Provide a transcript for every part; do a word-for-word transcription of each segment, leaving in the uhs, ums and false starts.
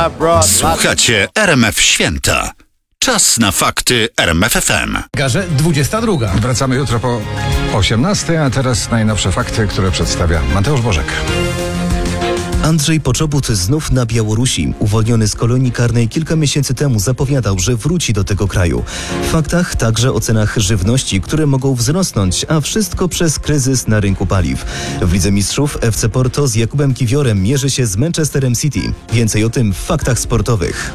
Słuchacie R M F Święta. Czas na fakty R M F F M. Garze dwudziesta druga. Wracamy jutro po osiemnastej, a teraz najnowsze fakty, które przedstawia Mateusz Bożek. Andrzej Poczobut znów na Białorusi. Uwolniony z kolonii karnej kilka miesięcy temu zapowiadał, że wróci do tego kraju. W faktach także o cenach żywności, które mogą wzrosnąć, a wszystko przez kryzys na rynku paliw. W Lidze Mistrzów F C Porto z Jakubem Kiwiorem mierzy się z Manchesterem City. Więcej o tym w faktach sportowych.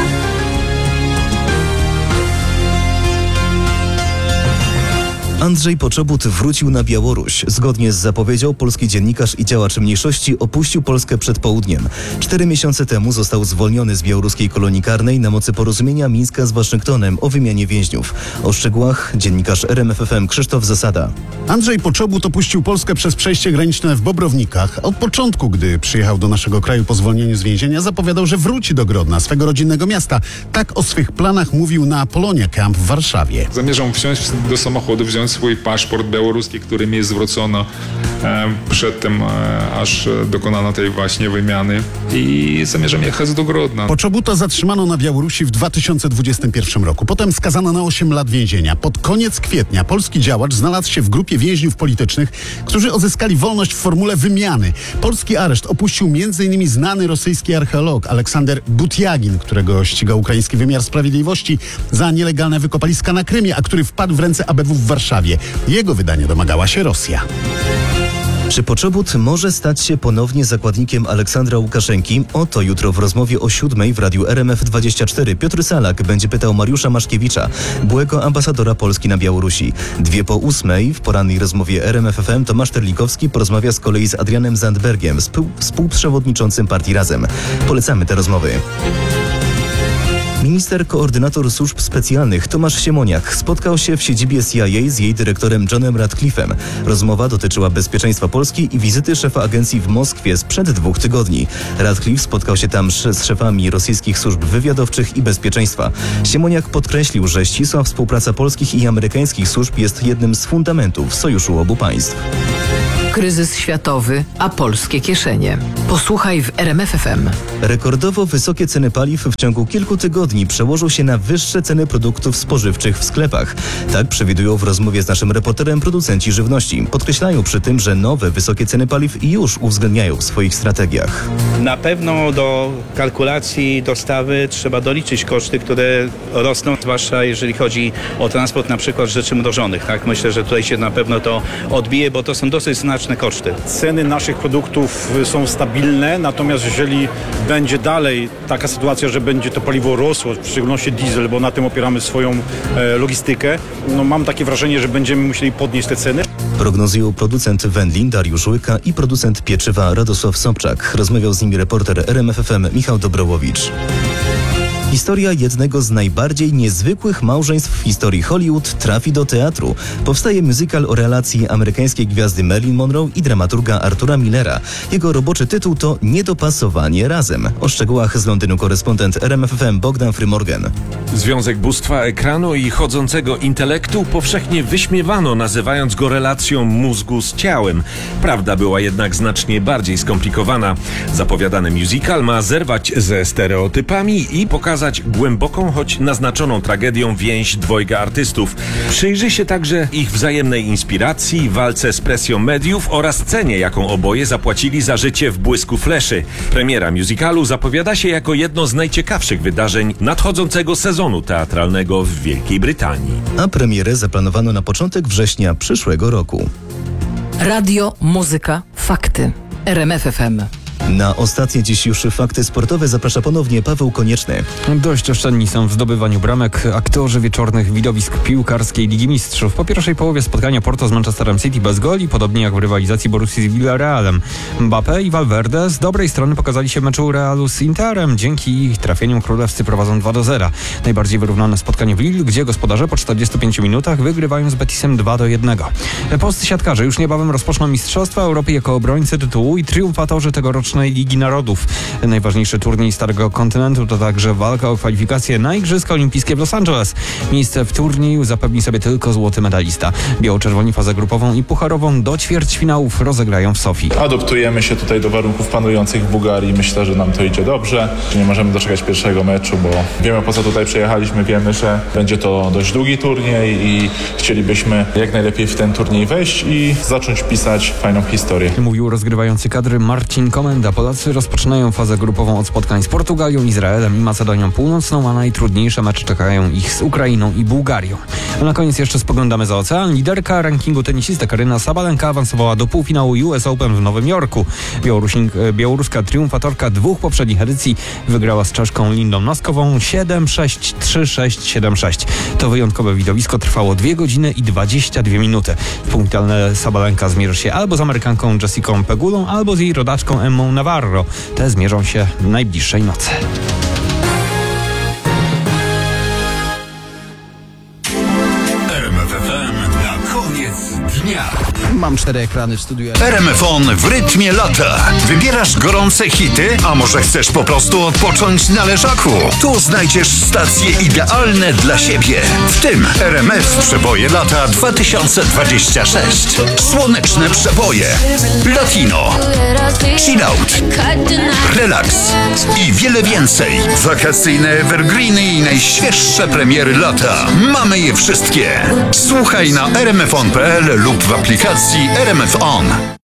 Andrzej Poczobut wrócił na Białoruś. Zgodnie z zapowiedzią polski dziennikarz i działacz mniejszości opuścił Polskę przed południem. Cztery miesiące temu został zwolniony z białoruskiej kolonii karnej na mocy porozumienia Mińska z Waszyngtonem o wymianie więźniów. O szczegółach dziennikarz R M F F M Krzysztof Zasada. Andrzej Poczobut opuścił Polskę przez przejście graniczne w Bobrownikach. Od początku, gdy przyjechał do naszego kraju po zwolnieniu z więzienia, zapowiadał, że wróci do Grodna, swego rodzinnego miasta. Tak o swych planach mówił na Polonia Camp w Warszawie. Zamierzam wsiąść do samochodu, wziąć swój paszport białoruski, który mi zwrócono e, przed tym, e, aż dokonano tej właśnie wymiany, i zamierzam jechać do Grodna. Poczobuta zatrzymano na Białorusi w dwa tysiące dwudziestym pierwszym roku. Potem skazano na osiem lat więzienia. Pod koniec kwietnia polski działacz znalazł się w grupie więźniów politycznych, którzy odzyskali wolność w formule wymiany. Polski areszt opuścił między innymi znany rosyjski archeolog Aleksander Butiagin, którego ściga ukraiński wymiar sprawiedliwości za nielegalne wykopaliska na Krymie, a który wpadł w ręce A B W w Warszawie. Jego wydania domagała się Rosja. Czy Poczobut może stać się ponownie zakładnikiem Aleksandra Łukaszenki? O to jutro w rozmowie o siódmej w radiu R M F dwadzieścia cztery Piotr Salak będzie pytał Mariusza Maszkiewicza, byłego ambasadora Polski na Białorusi. Dwie po ósmej w porannej rozmowie R M F F M Tomasz Terlikowski porozmawia z kolei z Adrianem Zandbergiem, współprzewodniczącym partii Razem. Polecamy te rozmowy. Minister koordynator służb specjalnych Tomasz Siemoniak spotkał się w siedzibie C I A z jej dyrektorem Johnem Ratcliffe'em. Rozmowa dotyczyła bezpieczeństwa Polski i wizyty szefa agencji w Moskwie sprzed dwóch tygodni. Ratcliffe spotkał się tam z szefami rosyjskich służb wywiadowczych i bezpieczeństwa. Siemoniak podkreślił, że ścisła współpraca polskich i amerykańskich służb jest jednym z fundamentów sojuszu obu państw. Kryzys światowy, a polskie kieszenie. Posłuchaj w R M F F M. Rekordowo wysokie ceny paliw w ciągu kilku tygodni przełożą się na wyższe ceny produktów spożywczych w sklepach. Tak przewidują w rozmowie z naszym reporterem producenci żywności. Podkreślają przy tym, że nowe wysokie ceny paliw już uwzględniają w swoich strategiach. Na pewno do kalkulacji dostawy trzeba doliczyć koszty, które rosną, zwłaszcza jeżeli chodzi o transport na przykład rzeczy mrożonych. Tak? Myślę, że tutaj się na pewno to odbije, bo to są dosyć znaczne koszty. Ceny naszych produktów są stabilne, natomiast jeżeli będzie dalej taka sytuacja, że będzie to paliwo rosło, w szczególności diesel, bo na tym opieramy swoją e, logistykę, no mam takie wrażenie, że będziemy musieli podnieść te ceny. Prognozują producent wędlin Dariusz Łyka i producent pieczywa Radosław Sobczak. Rozmawiał z nimi reporter R M F F M Michał Dobrołowicz. Historia jednego z najbardziej niezwykłych małżeństw w historii Hollywood trafi do teatru. Powstaje musical o relacji amerykańskiej gwiazdy Marilyn Monroe i dramaturga Artura Millera. Jego roboczy tytuł to Niedopasowanie razem. O szczegółach z Londynu korespondent R M F F M Bogdan Frymorgan. Związek bóstwa ekranu i chodzącego intelektu powszechnie wyśmiewano, nazywając go relacją mózgu z ciałem. Prawda była jednak znacznie bardziej skomplikowana. Zapowiadany musical ma zerwać ze stereotypami i pokazać głęboką, choć naznaczoną tragedią więź dwojga artystów. Przyjrzy się także ich wzajemnej inspiracji, walce z presją mediów oraz cenie, jaką oboje zapłacili za życie w błysku fleszy. Premiera musicalu zapowiada się jako jedno z najciekawszych wydarzeń nadchodzącego sezonu teatralnego w Wielkiej Brytanii. A premierę zaplanowano na początek września przyszłego roku. Radio, muzyka, fakty. R M F F M. Na ostatnie dziś już fakty sportowe zaprasza ponownie Paweł Konieczny. Dość oszczędni są w zdobywaniu bramek aktorzy wieczornych widowisk piłkarskiej Ligi Mistrzów. Po pierwszej połowie spotkania Porto z Manchesterem City bez goli, podobnie jak w rywalizacji Borussii z Villarrealem. Mbappé i Valverde z dobrej strony pokazali się w meczu Realu z Interem. Dzięki ich trafieniom królewscy prowadzą dwa do zera. Najbardziej wyrównane spotkanie w Lille, gdzie gospodarze po czterdziestu pięciu minutach wygrywają z Betisem dwa do jednego. Polscy siatkarze już niebawem rozpoczną Mistrzostwa Europy jako obrońcy tytułu i triumfatorzy tegorocznego tegorocznej Ligi Narodów. Najważniejszy turniej Starego Kontynentu to także walka o kwalifikacje na Igrzyska Olimpijskie w Los Angeles. Miejsce w turnieju zapewni sobie tylko złoty medalista. Biało-czerwoni fazę grupową i pucharową do ćwierćfinałów rozegrają w Sofii. Adoptujemy się tutaj do warunków panujących w Bułgarii. Myślę, że nam to idzie dobrze. Nie możemy doczekać pierwszego meczu, bo wiemy, po co tutaj przyjechaliśmy. Wiemy, że będzie to dość długi turniej i chcielibyśmy jak najlepiej w ten turniej wejść i zacząć pisać fajną historię. Mówił rozgrywający kadry Marcin Komenda. Polacy rozpoczynają fazę grupową od spotkań z Portugalią, Izraelem i Macedonią Północną, a najtrudniejsze mecze czekają ich z Ukrainą i Bułgarią. A na koniec jeszcze spoglądamy za ocean. Liderka rankingu tenisistek Aryna Sabalenka awansowała do półfinału U S Open w Nowym Jorku. Białorusink, białoruska triumfatorka dwóch poprzednich edycji wygrała z Czeszką Lindą Noskową siedem sześć, trzy sześć, siedem sześć. To wyjątkowe widowisko trwało dwie godziny i dwadzieścia dwie minuty. W półfinale Sabalenka zmierzy się albo z Amerykanką Jessicą Pegulą, albo z jej rodaczką Emmą Navarro. Te zmierzą się najbliższej nocy. R M F F M na koniec dnia. Mam cztery ekrany w studiu. R M F on w rytmie lata. Wybierasz gorące hity, a może chcesz po prostu odpocząć na leżaku? Tu znajdziesz stacje idealne dla siebie. W tym R M F Przeboje lata dwa tysiące dwadzieścia sześć. Słoneczne przeboje, latino, chill out, relaks i wiele więcej. Wakacyjne evergreeny i najświeższe premiery lata. Mamy je wszystkie. Słuchaj na r m f on kropka p l lub w aplikacji R M F On.